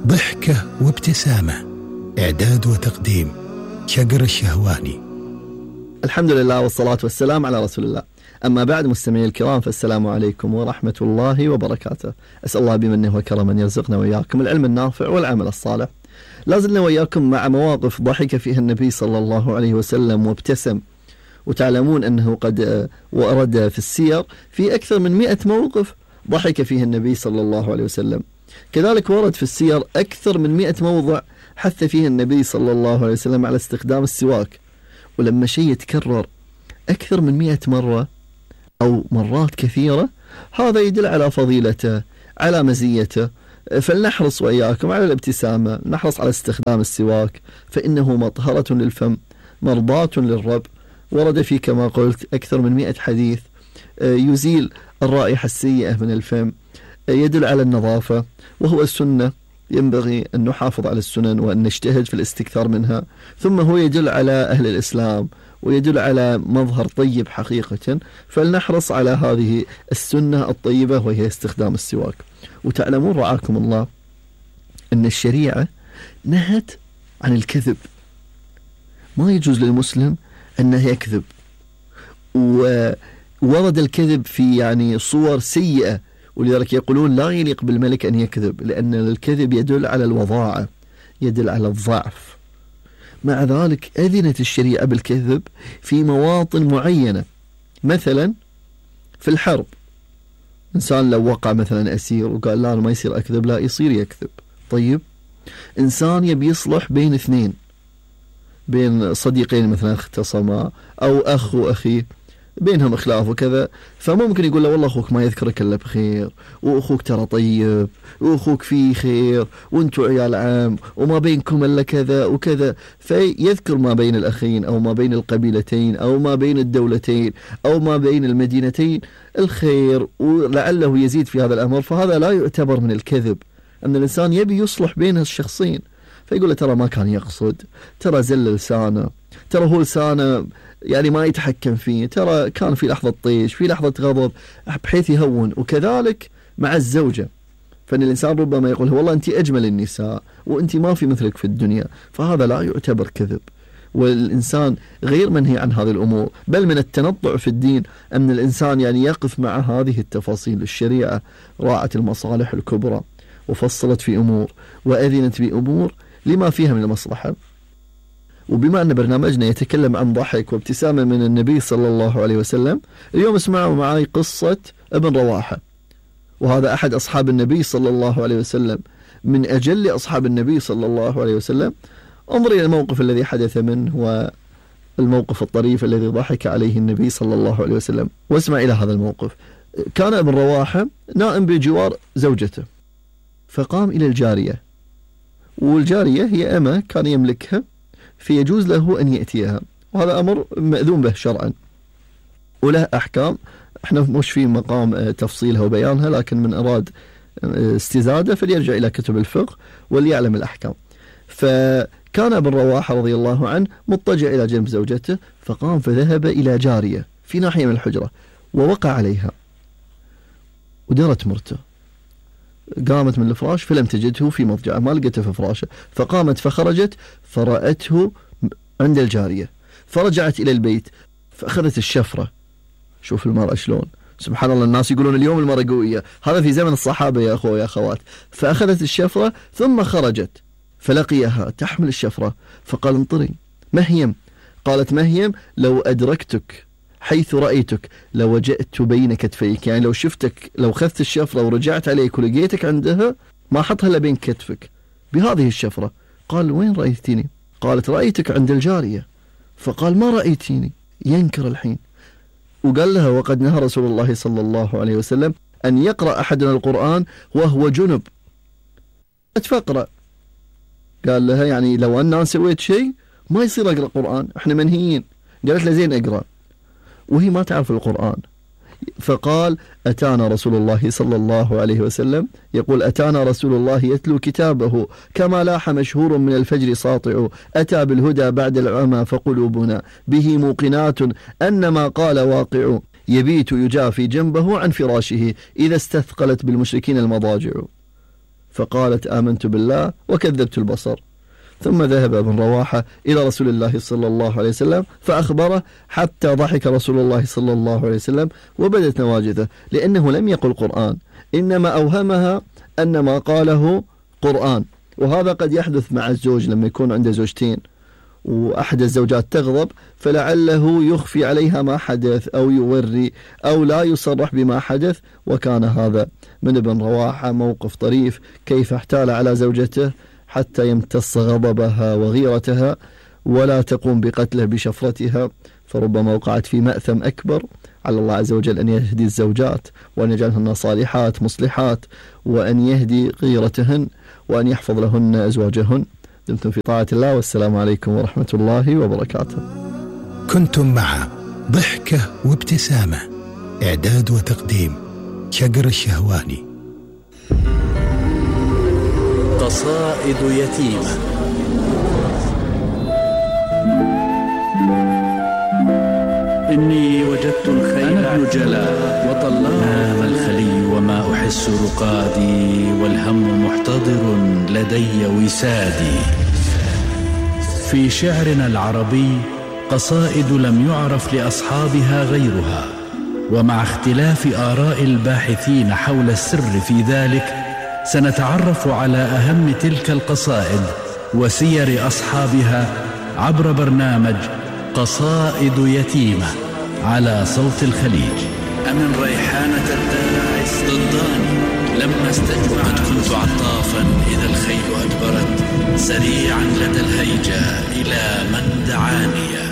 ضحكة وابتسامة. إعداد وتقديم شقر الشهواني. الحمد لله والصلاة والسلام على رسول الله. أما بعد، مستمعي الكرام، فالسلام عليكم ورحمة الله وبركاته. أسأل الله بمنه وكرمه يرزقنا وإياكم العلم النافع والعمل الصالح. لازلنا وإياكم مع مواقف ضحك فيها النبي صلى الله عليه وسلم وابتسم. وتعلمون أنه قد ورد في السير في أكثر من 100 موقف ضحك فيه النبي صلى الله عليه وسلم. كذلك ورد في السير أكثر من 100 موضع حث فيه النبي صلى الله عليه وسلم على استخدام السواك. ولما شيء يتكرر أكثر من 100 مرة أو مرات كثيرة، هذا يدل على فضيلته، على مزيته. فلنحرص وإياكم على الابتسامة، نحرص على استخدام السواك، فإنه مطهرة للفم، مرضاة للرب. ورد فيه كما قلت أكثر من 100 حديث يزيل الرائحة السيئة من الفم، يدل على النظافة، وهو السنة. ينبغي أن نحافظ على السنن وأن نجتهد في الاستكثار منها. ثم هو يدل على أهل الإسلام ويدل على مظهر طيب حقيقة، فلنحرص على هذه السنة الطيبة وهي استخدام السواك. وتعلمون رعاكم الله أن الشريعة نهت عن الكذب. ما يجوز للمسلم أنه يكذب، وورد الكذب في صور سيئة، ولذلك يقولون لا يليق بالملك أن يكذب، لأن الكذب يدل على الوضاعة، يدل على الضعف. مع ذلك أذنت الشريعة بالكذب في مواطن معينة. مثلا في الحرب، إنسان لو وقع مثلا أسير وقال لا أنا ما يصير أكذب، لا يصير يكذب. طيب، إنسان يبي يصلح بين اثنين، بين صديقين مثلا اختصما، أو أخ وأخيه بينهم خلاف وكذا، فممكن يقول له والله أخوك ما يذكرك إلا بخير، وأخوك ترى طيب، وأخوك فيه خير، وأنتوا عيال عام، وما بينكم إلا كذا وكذا. فيذكر ما بين الأخين أو ما بين القبيلتين أو ما بين الدولتين أو ما بين المدينتين الخير، ولعله يزيد في هذا الأمر. فهذا لا يعتبر من الكذب، أن الإنسان يبي يصلح بين الشخصين، فيقول له ترى ما كان يقصد، ترى زل لسانه، ترى هو لسانه ما يتحكم فيه، ترى كان في لحظة طيش، في لحظة غضب، بحيث يهون. وكذلك مع الزوجة، فإن الإنسان ربما يقول والله أنت أجمل النساء وأنت ما في مثلك في الدنيا، فهذا لا يعتبر كذب. والإنسان غير منهي عن هذه الأمور، بل من التنطع في الدين أن الإنسان يقف مع هذه التفاصيل. الشريعة راعت المصالح الكبرى وفصلت في أمور وأذنت بأمور لما فيها من المصلحة. وبما أن برنامجنا يتكلم عن ضحك وابتسامة من النبي صلى الله عليه وسلم، اليوم اسمعوا معي قصة ابن رواحة، وهذا أحد أصحاب النبي صلى الله عليه وسلم، من أجل أصحاب النبي صلى الله عليه وسلم. انظر إلى الموقف الذي حدث منه والموقف الطريف الذي ضحك عليه النبي صلى الله عليه وسلم، واسمع إلى هذا الموقف. كان ابن رواحة نائم بجوار زوجته، فقام إلى الجارية، والجارية هي أمة كان يملكها، فيجوز له أن يأتيها، وهذا أمر مأذون به شرعا وله أحكام. احنا مش في مقام تفصيلها وبيانها، لكن من أراد استزادة فليرجع إلى كتب الفقه وليعلم الأحكام. فكان ابن رواحة رضي الله عنه مضطجع إلى جنب زوجته، فقام فذهب إلى جارية في ناحية من الحجرة ووقع عليها، ودرت مرته. قامت من الفراش فلم تجده في مضجعه، ما لقيته في فراشه، فقامت فخرجت فرأته عند الجارية، فرجعت إلى البيت فأخذت الشفرة. شوف المرأة شلون، سبحان الله، الناس يقولون اليوم المرأة قوية، هذا في زمن الصحابة يا أخوة يا أخوات. فأخذت الشفرة ثم خرجت فلقيها تحمل الشفرة، فقال انطري مهيم. قالت مهيم لو أدركتك حيث رأيتك لوجأت بين كتفيك، لو شفتك، لو أخذت الشفرة ورجعت عليك ولقيتك عندها ما حطها إلا بين كتفك بهذه الشفرة. قال وين رأيتني؟ قالت رأيتك عند الجارية. فقال ما رأيتيني، ينكر الحين. وقال لها وقد نهى رسول الله صلى الله عليه وسلم أن يقرأ أحدنا القرآن وهو جنب، فاقرأ. قال لها لو أنا سويت شيء ما يصير أقرأ قرآن، احنا منهيين. قالت له زين أقرأ، وهي ما تعرف القرآن. فقال أتانا رسول الله صلى الله عليه وسلم يقول أتانا رسول الله يتلو كتابه كما لاح مشهور من الفجر ساطع، أتى بالهدى بعد العمى فقلوبنا به موقنات أن ما قال واقع، يبيت يجافي جنبه عن فراشه إذا استثقلت بالمشركين المضاجع. فقالت آمنت بالله وكذبت البصر. ثم ذهب ابن رواحة إلى رسول الله صلى الله عليه وسلم فأخبره، حتى ضحك رسول الله صلى الله عليه وسلم وبدت نواجذه، لأنه لم يقل قرآن، إنما أوهمها أن ما قاله قرآن. وهذا قد يحدث مع الزوج لما يكون عنده زوجتين وأحد الزوجات تغضب، فلعله يخفي عليها ما حدث أو يوري أو لا يصرح بما حدث. وكان هذا من ابن رواحة موقف طريف، كيف احتال على زوجته حتى يمتص غضبها وغيرتها ولا تقوم بقتله بشفرتها، فربما وقعت في مأثم أكبر. على الله عز وجل أن يهدي الزوجات وأن يجعلهن صالحات مصلحات، وأن يهدي غيرتهن، وأن يحفظ لهن أزواجهن. دمتم في طاعة الله، والسلام عليكم ورحمة الله وبركاته. كنتم مع ضحكة وابتسامة، إعداد وتقديم شقر الشهواني. قصائد يتيمة. إني وجدت الخيل أنا ابن جلاء وطلع، نام الخلي وما أحس رقادي، والهم محتضر لدي وسادي. في شعرنا العربي قصائد لم يعرف لأصحابها غيرها، ومع اختلاف آراء الباحثين حول السر في ذلك سنتعرف على أهم تلك القصائد وسير أصحابها عبر برنامج قصائد يتيمة على صوت الخليج. أمن ريحانة الداعس ضداني لما استجمعت، كنت عطافا إذا الخيل أدبرت، سريعا لدى الهيجة إلى من دعاني.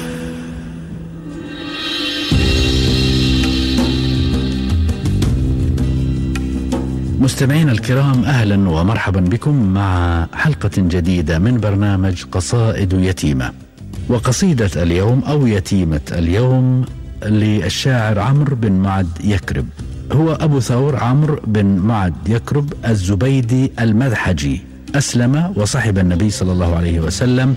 مستمعينا الكرام، أهلا ومرحبا بكم مع حلقة جديدة من برنامج قصائد يتيمة. وقصيدة اليوم أو يتيمة اليوم للشاعر عمرو بن معد يكرب. هو أبو ثور عمرو بن معد يكرب الزبيدي المذحجي، أسلم وصحب النبي صلى الله عليه وسلم،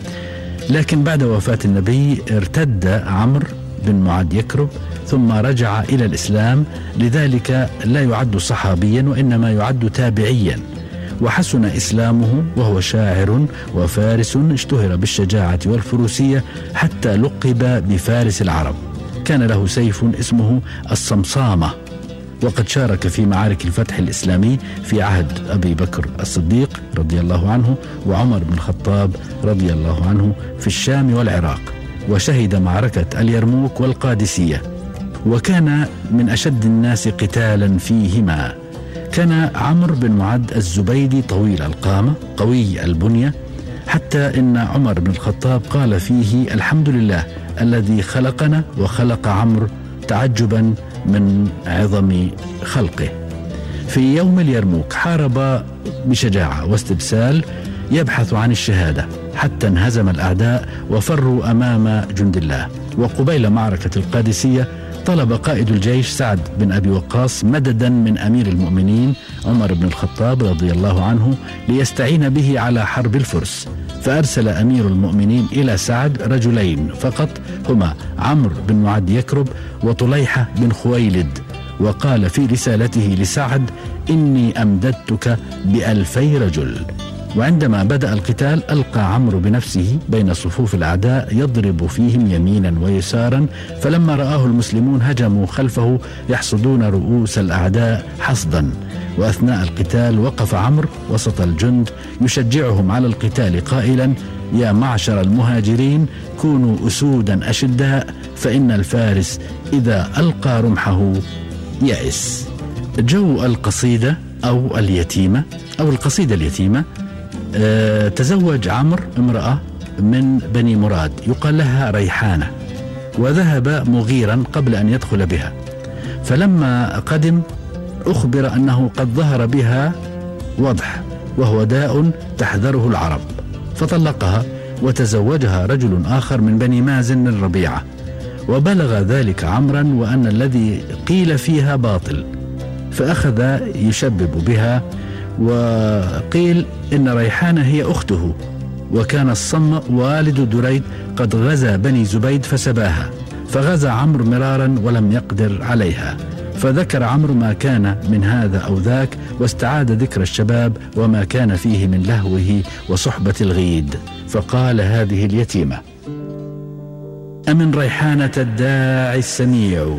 لكن بعد وفاة النبي ارتد عمرو بن معد يكرب ثم رجع إلى الإسلام، لذلك لا يعد صحابيا وإنما يعد تابعيا. وحسن إسلامه وهو شاعر وفارس اشتهر بالشجاعة والفروسية حتى لقب بفارس العرب. كان له سيف اسمه الصمصامة، وقد شارك في معارك الفتح الإسلامي في عهد أبي بكر الصديق رضي الله عنه وعمر بن الخطاب رضي الله عنه في الشام والعراق، وشهد معركة اليرموك والقادسية، وكان من أشد الناس قتالا فيهما. كان عمرو بن معد الزبيدي طويل القامة قوي البنية، حتى إن عمر بن الخطاب قال فيه: الحمد لله الذي خلقنا وخلق عمرو تعجبا من عظم خلقه. في يوم اليرموك حارب بشجاعة واستبسال يبحث عن الشهادة، حتى انهزم الأعداء وفروا أمام جند الله. وقبيل معركة القادسية طلب قائد الجيش سعد بن أبي وقاص مددا من أمير المؤمنين عمر بن الخطاب رضي الله عنه ليستعين به على حرب الفرس، فأرسل أمير المؤمنين إلى سعد رجلين فقط، هما عمرو بن معد يكرب وطليحة بن خويلد، وقال في رسالته لسعد: إني أمددتك ب2000 رجل. وعندما بدأ القتال ألقى عمرو بنفسه بين صفوف الأعداء يضرب فيهم يمينا ويسارا، فلما رآه المسلمون هجموا خلفه يحصدون رؤوس الأعداء حصدا. وأثناء القتال وقف عمرو وسط الجند يشجعهم على القتال قائلا: يا معشر المهاجرين كونوا أسودا أشداء، فإن الفارس إذا ألقى رمحه يأس. جو القصيدة أو اليتيمة أو القصيدة اليتيمة: تزوج عمرو امرأة من بني مراد يقال لها ريحانة، وذهب مغيرا قبل أن يدخل بها، فلما قدم أخبر أنه قد ظهر بها وضح وهو داء تحذره العرب، فطلقها وتزوجها رجل آخر من بني مازن الربيعة، وبلغ ذلك عمرا وأن الذي قيل فيها باطل، فأخذ يشبب بها، وقيل إن ريحانة هي أخته، وكان الصم والد دريد قد غزا بني زبيد فسباها، فغزا عمرو مرارا ولم يقدر عليها، فذكر عمرو ما كان من هذا أو ذاك، واستعاد ذكر الشباب وما كان فيه من لهوه وصحبة الغيد، فقال هذه اليتيمة: أمن ريحانة الداعي السميع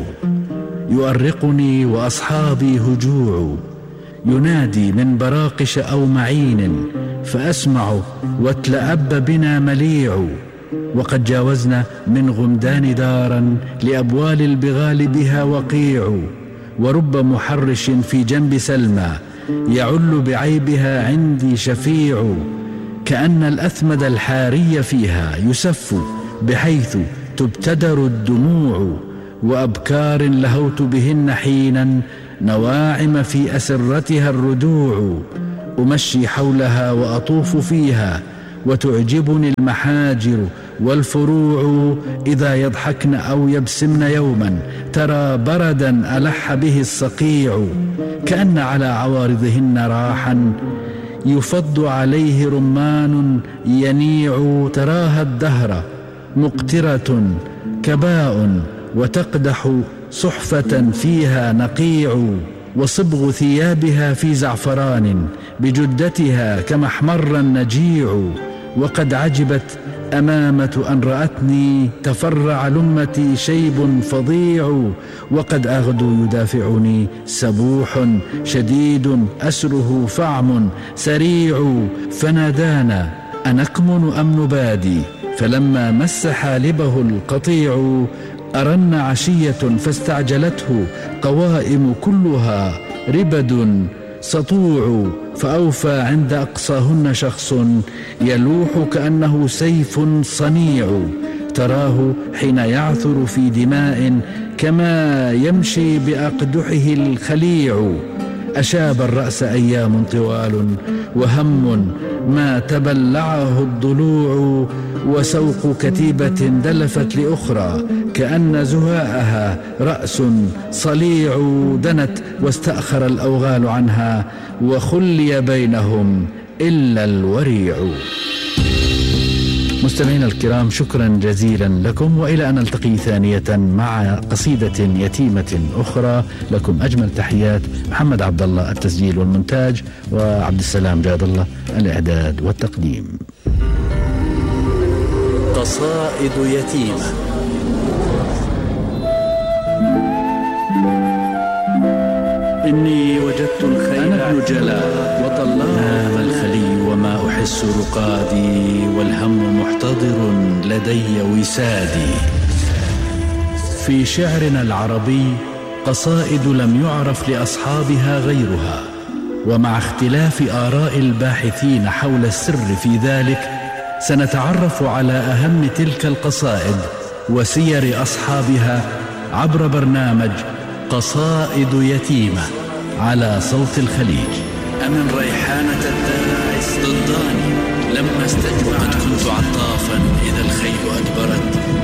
يؤرقني وأصحابي هجوع، ينادي من براقش أو معين فأسمع واتلأب بنا مليع، وقد جاوزنا من غمدان دارا لأبوال البغال بها وقيع، ورب محرش في جنب سلمى يعل بعيبها عندي شفيع، كأن الأثمد الحاري فيها يسف بحيث تبتدر الدموع، وأبكار لهوت بهن حينا نواعم في أسرتها الردوع، أمشي حولها وأطوف فيها وتعجبني المحاجر والفروع، إذا يضحكن أو يبسمن يوما ترى بردا ألح به الصقيع، كأن على عوارضهن راحا يفض عليه رمان ينيع، تراها الدهر مقترة كباء وتقدح صحفة فيها نقيع، وصبغ ثيابها في زعفران بجدتها كما احمر النجيع، وقد عجبت أمامة أن رأتني تفرع لمتي شيب فظيع، وقد أغدو يدافعني سبوح شديد أسره فعم سريع، فنادانا أنكمن أم نبادي، فلما مس حالبه القطيع أرن عشية فاستعجلته قوائم كلها ربد سطوع، فأوفى عند أقصاهن شخص يلوح كأنه سيف صنيع، تراه حين يعثر في دماء كما يمشي بأقدحه الخليع، أشاب الرأس أيام طوال وهم ما تبلعه الضلوع، وسوق كتيبة دلفت لأخرى كأن زهاءها رأس صليع، دنت واستأخر الأوغال عنها وخلي بينهم إلا الوريع. مستمعينا الكرام، شكرا جزيلا لكم، وإلى أن نلتقي ثانية مع قصيدة يتيمة أخرى، لكم أجمل تحيات. محمد عبد الله التسجيل والمونتاج، وعبد السلام جاد الله الإعداد والتقديم. قصائد يتيمة. إني وجدت الخيل أنا ابن جلاء وطلّاء، نام الخلي وما أحس رقادي، والهم محتضر لدي وسادي. في شعرنا العربي قصائد لم يعرف لأصحابها غيرها، ومع اختلاف آراء الباحثين حول السر في ذلك سنتعرف على أهم تلك القصائد وسير أصحابها عبر برنامج قصائد يتيمة على صوت الخليج. أمن ريحانة الداعي ضداني لما استجمعت، كنت عطافا إذا الخيل أدبرت،